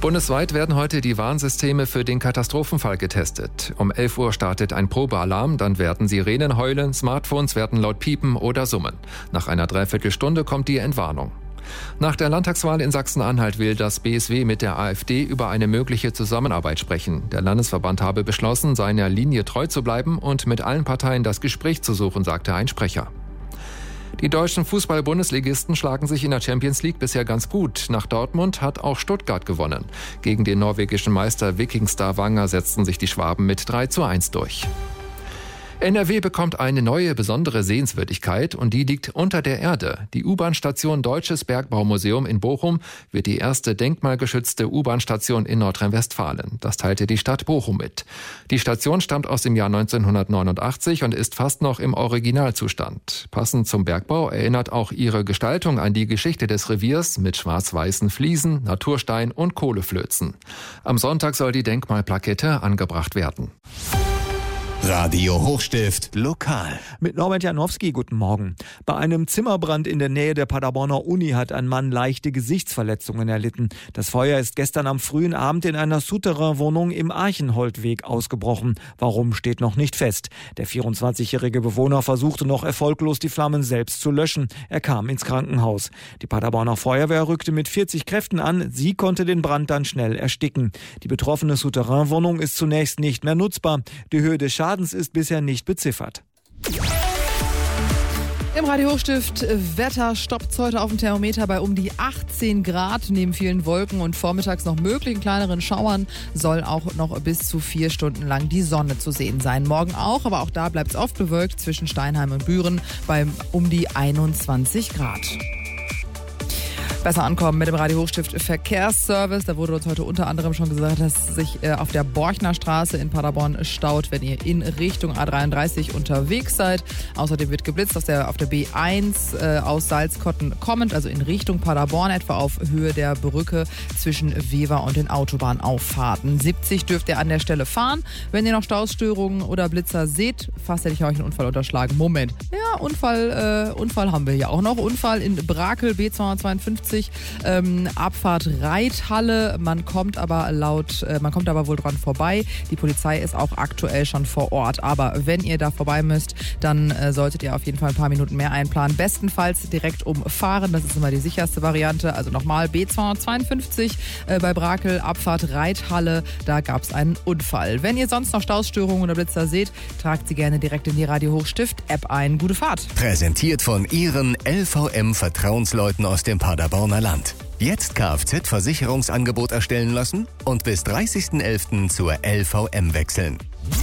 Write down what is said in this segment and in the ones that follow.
Bundesweit werden heute die Warnsysteme für den Katastrophenfall getestet. Um 11 Uhr startet ein Probealarm, dann werden Sirenen heulen, Smartphones werden laut piepen oder summen. Nach einer Dreiviertelstunde kommt die Entwarnung. Nach der Landtagswahl in Sachsen-Anhalt will das BSW mit der AfD über eine mögliche Zusammenarbeit sprechen. Der Landesverband habe beschlossen, seiner Linie treu zu bleiben und mit allen Parteien das Gespräch zu suchen, sagte ein Sprecher. Die deutschen Fußball-Bundesligisten schlagen sich in der Champions League bisher ganz gut. Nach Dortmund hat auch Stuttgart gewonnen. Gegen den norwegischen Meister Viking Stavanger setzten sich die Schwaben mit 3:1 durch. NRW bekommt eine neue besondere Sehenswürdigkeit und die liegt unter der Erde. Die U-Bahn-Station Deutsches Bergbaumuseum in Bochum wird die erste denkmalgeschützte U-Bahn-Station in Nordrhein-Westfalen. Das teilte die Stadt Bochum mit. Die Station stammt aus dem Jahr 1989 und ist fast noch im Originalzustand. Passend zum Bergbau erinnert auch ihre Gestaltung an die Geschichte des Reviers mit schwarz-weißen Fliesen, Naturstein und Kohleflözen. Am Sonntag soll die Denkmalplakette angebracht werden. Radio Hochstift lokal. Mit Norbert Janowski, guten Morgen. Bei einem Zimmerbrand in der Nähe der Paderborner Uni hat ein Mann leichte Gesichtsverletzungen erlitten. Das Feuer ist gestern am frühen Abend in einer Souterrain-Wohnung im Archenholdweg ausgebrochen. Warum, steht noch nicht fest. Der 24-jährige Bewohner versuchte noch erfolglos, die Flammen selbst zu löschen. Er kam ins Krankenhaus. Die Paderborner Feuerwehr rückte mit 40 Kräften an. Sie konnte den Brand dann schnell ersticken. Die betroffene Souterrain-Wohnung ist zunächst nicht mehr nutzbar. Die Höhe des Schadens ist bisher nicht beziffert. Im Radio Hochstift Wetter stoppt heute auf dem Thermometer bei um die 18 Grad. Neben vielen Wolken und vormittags noch möglichen kleineren Schauern soll auch noch bis zu 4 Stunden lang die Sonne zu sehen sein. Morgen auch, aber auch da bleibt es oft bewölkt zwischen Steinheim und Büren bei um die 21 Grad. Besser ankommen mit dem Radio Hochstift Verkehrsservice. Da wurde uns heute unter anderem schon gesagt, dass sich auf der Borchner Straße in Paderborn staut, wenn ihr in Richtung A33 unterwegs seid. Außerdem wird geblitzt auf der B1 aus Salzkotten kommend, also in Richtung Paderborn, etwa auf Höhe der Brücke zwischen Wever und den Autobahnauffahrten. 70 dürft ihr an der Stelle fahren. Wenn ihr noch Stausstörungen oder Blitzer seht, fast hätte ich euch einen Unfall unterschlagen. Moment. Ja, Unfall haben wir ja auch noch. Unfall in Brakel, B252. Abfahrt Reithalle. Man kommt aber wohl dran vorbei. Die Polizei ist auch aktuell schon vor Ort. Aber wenn ihr da vorbei müsst, dann solltet ihr auf jeden Fall ein paar Minuten mehr einplanen. Bestenfalls direkt umfahren. Das ist immer die sicherste Variante. Also nochmal B252 bei Brakel, Abfahrt Reithalle. Da gab es einen Unfall. Wenn ihr sonst noch Stausstörungen oder Blitzer seht, tragt sie gerne direkt in die Radio Hochstift-App ein. Gute Fahrt. Präsentiert von Ihren LVM-Vertrauensleuten aus dem Paderborner Land. Jetzt Kfz-Versicherungsangebot erstellen lassen und bis 30.11. zur LVM wechseln.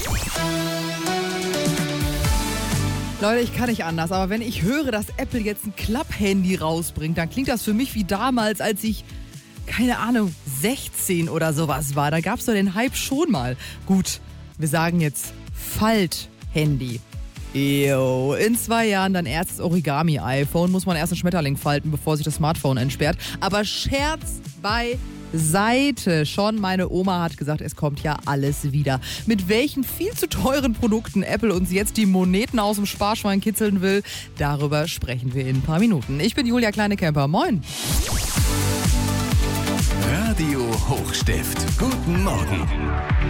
Leute, ich kann nicht anders, aber wenn ich höre, dass Apple jetzt ein Klapp-Handy rausbringt, dann klingt das für mich wie damals, als ich, keine Ahnung, 16 oder sowas war. Da gab es doch den Hype schon mal. Gut, wir sagen jetzt Falt-Handy. Jo, in 2 Jahren dann erstes Origami-iPhone. Muss man erst einen Schmetterling falten, bevor sich das Smartphone entsperrt. Aber Scherz beiseite. Schon meine Oma hat gesagt, es kommt ja alles wieder. Mit welchen viel zu teuren Produkten Apple uns jetzt die Moneten aus dem Sparschwein kitzeln will, darüber sprechen wir in ein paar Minuten. Ich bin Julia Kleine-Kemper. Moin. Radio Hochstift. Guten Morgen.